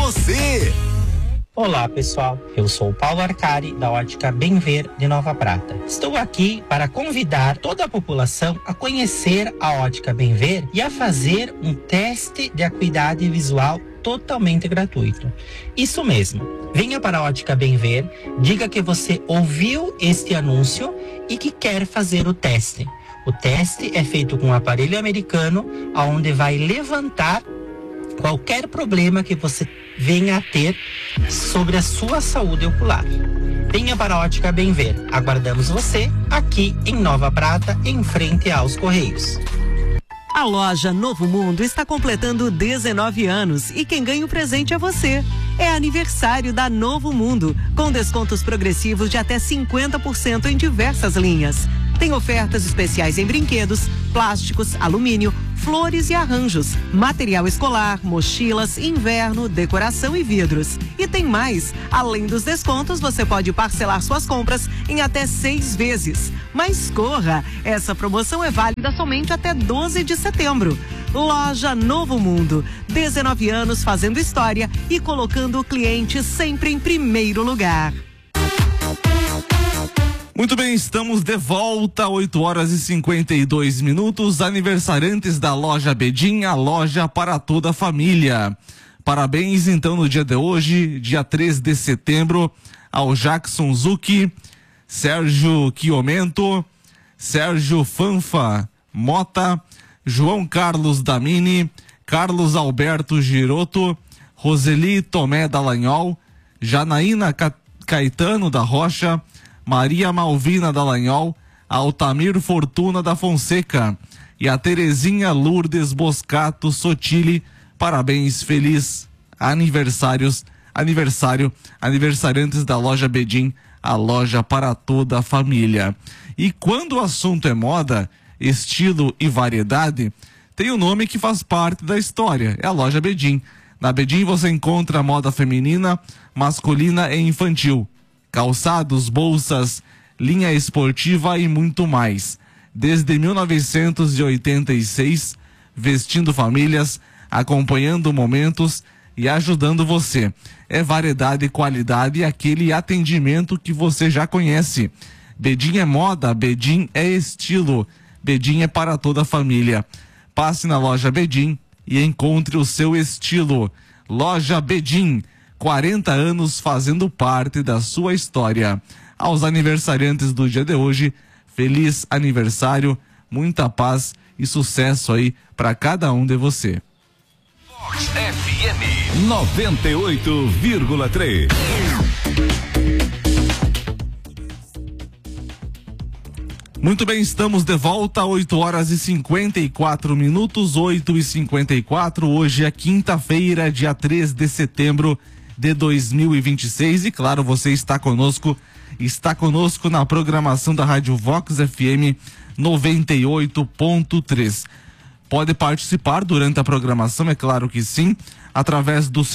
você. Olá pessoal, eu sou o Paulo Arcari da Ótica Bem Ver de Nova Prata. Estou aqui para convidar toda a população a conhecer a Ótica Bem Ver e a fazer um teste de acuidade visual totalmente gratuito. Isso mesmo, venha para a Ótica Bem Ver, diga que você ouviu este anúncio e que quer fazer o teste. O teste é feito com um aparelho americano, onde vai levantar qualquer problema que você venha a ter sobre a sua saúde ocular. Venha para a Ótica Bem Ver. Aguardamos você aqui em Nova Prata, em frente aos Correios. A loja Novo Mundo está completando 19 anos e quem ganha o presente é você. É aniversário da Novo Mundo, com descontos progressivos de até 50% em diversas linhas. Tem ofertas especiais em brinquedos, plásticos, alumínio, flores e arranjos, material escolar, mochilas, inverno, decoração e vidros. E tem mais! Além dos descontos, você pode parcelar suas compras em até 6 vezes. Mas corra! Essa promoção é válida somente até 12 de setembro. Loja Novo Mundo, 19 anos fazendo história e colocando o cliente sempre em primeiro lugar. Muito bem, estamos de volta, 8 horas e 52 minutos, aniversariantes da loja Bedim, a loja para toda a família. Parabéns, então, no dia de hoje, dia 3 de setembro, ao Jackson Zucchi, Sérgio Chiomento, Sérgio Fanfa Mota, João Carlos Damini, Carlos Alberto Giroto, Roseli Tomé Dallagnol, Janaína Caetano da Rocha, Maria Malvina Dallagnol, Altamir Fortuna da Fonseca e a Terezinha Lourdes Boscato Sotile. Parabéns, feliz aniversariantes da loja Bedim, a loja para toda a família. E quando o assunto é moda, estilo e variedade, tem um nome que faz parte da história, é a loja Bedim. Na Bedim você encontra moda feminina, masculina e infantil, calçados, bolsas, linha esportiva e muito mais. Desde 1986, vestindo famílias, acompanhando momentos e ajudando você. É variedade e qualidade e aquele atendimento que você já conhece. Bedim é moda, Bedim é estilo, Bedim é para toda a família. Passe na loja Bedim e encontre o seu estilo. Loja Bedim, 40 anos fazendo parte da sua história. Aos aniversariantes do dia de hoje, feliz aniversário, muita paz e sucesso aí para cada um de você. Vox FM 98,3. Muito bem, estamos de volta, 8 horas e 54 minutos, 8h54. Hoje é quinta-feira, dia 3 de setembro de 2026. E claro, você está conosco na programação da Rádio Vox FM 98.3. Pode participar durante a programação, é claro que sim, através do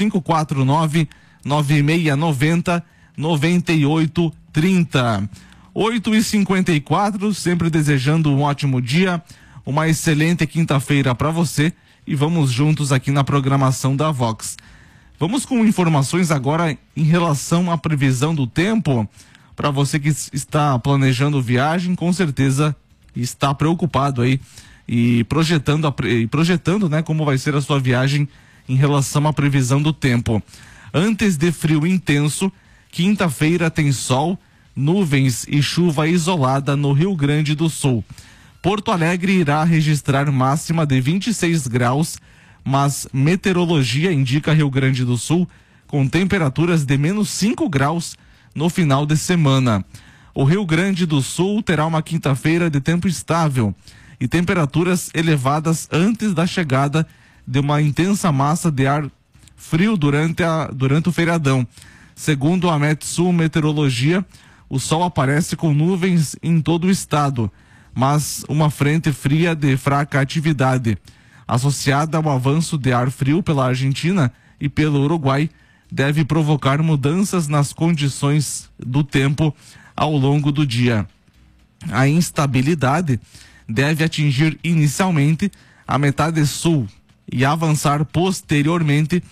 549-9690-9830. 8h54, sempre desejando um ótimo dia, uma excelente quinta-feira para você e vamos juntos aqui na programação da Vox. Vamos com informações agora em relação à previsão do tempo. Para você que está planejando viagem, com certeza está preocupado aí e projetando, né, como vai ser a sua viagem em relação à previsão do tempo. Antes de frio intenso, quinta-feira tem sol, nuvens e chuva isolada no Rio Grande do Sul. Porto Alegre irá registrar máxima de 26 graus, mas meteorologia indica Rio Grande do Sul com temperaturas de menos 5 graus no final de semana. O Rio Grande do Sul terá uma quinta-feira de tempo estável e temperaturas elevadas antes da chegada de uma intensa massa de ar frio durante o feriadão. Segundo a Metsul Meteorologia, o sol aparece com nuvens em todo o estado, mas uma frente fria de fraca atividade, associada ao avanço de ar frio pela Argentina e pelo Uruguai, deve provocar mudanças nas condições do tempo ao longo do dia. A instabilidade deve atingir inicialmente a metade sul e avançar posteriormente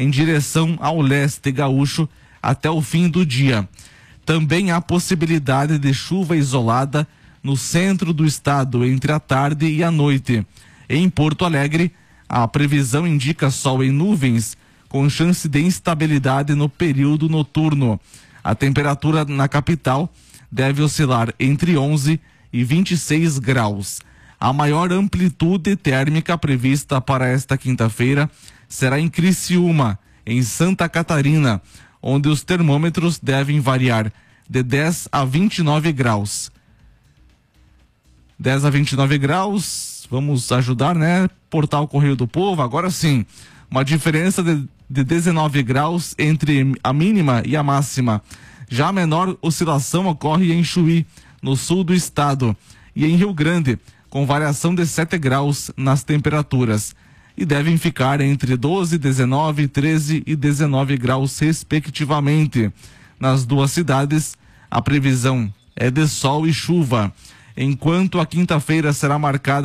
em direção ao leste gaúcho até o fim do dia. Também há possibilidade de chuva isolada no centro do estado entre a tarde e a noite. Em Porto Alegre, a previsão indica sol em nuvens, com chance de instabilidade no período noturno. A temperatura na capital deve oscilar entre 11 e 26 graus. A maior amplitude térmica prevista para esta quinta-feira será em Criciúma, em Santa Catarina, onde os termômetros devem variar de 10 a 29 graus. 10 a 29 graus, vamos ajudar, né? Portal Correio do Povo, agora sim, uma diferença de 19 graus entre a mínima e a máxima. Já a menor oscilação ocorre em Chuí, no sul do estado, e em Rio Grande, com variação de 7 graus nas temperaturas. E devem ficar entre 12, 19, 13 e 19 graus, respectivamente. Nas duas cidades, a previsão é de sol e chuva, enquanto a quinta-feira será marcada